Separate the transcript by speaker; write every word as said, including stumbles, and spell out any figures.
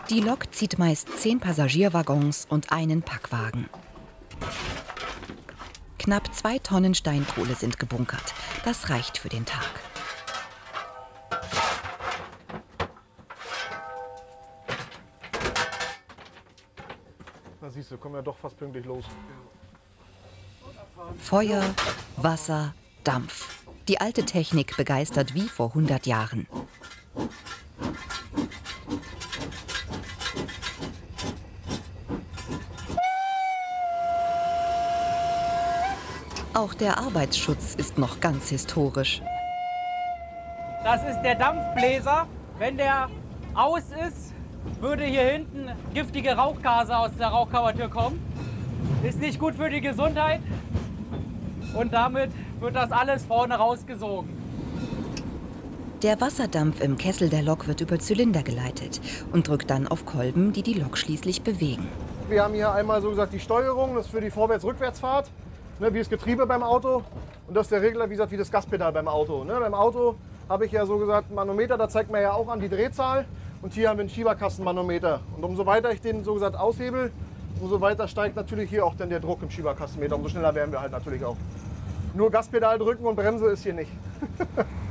Speaker 1: Die Lok zieht meist zehn Passagierwaggons und einen Packwagen. Knapp zwei Tonnen Steinkohle sind gebunkert. Das reicht für den Tag.
Speaker 2: Da siehst du, kommen wir doch fast pünktlich los.
Speaker 1: Feuer, Wasser, Dampf. Die alte Technik begeistert wie vor hundert Jahren. Auch der Arbeitsschutz ist noch ganz historisch.
Speaker 3: Das ist der Dampfbläser. Wenn der aus ist, würde hier hinten giftige Rauchgase aus der Rauchkammertür kommen. Ist nicht gut für die Gesundheit. Und damit wird das alles vorne rausgesogen.
Speaker 1: Der Wasserdampf im Kessel der Lok wird über Zylinder geleitet und drückt dann auf Kolben, die die Lok schließlich bewegen.
Speaker 2: Wir haben hier einmal so gesagt die Steuerung, das ist für die Vorwärts-Rückwärtsfahrt, ne, wie das Getriebe beim Auto. Und das ist der Regler, wie gesagt, wie das Gaspedal beim Auto. Ne. Beim Auto habe ich ja so gesagt ein Manometer, da zeigt mir ja auch an die Drehzahl. Und hier haben wir einen Schieberkastenmanometer. Und umso weiter ich den so gesagt aushebel, umso weiter steigt natürlich hier auch dann der Druck im Schieberkastenmeter. Umso schneller werden wir halt natürlich auch. Nur Gaspedal drücken und Bremse ist hier nicht.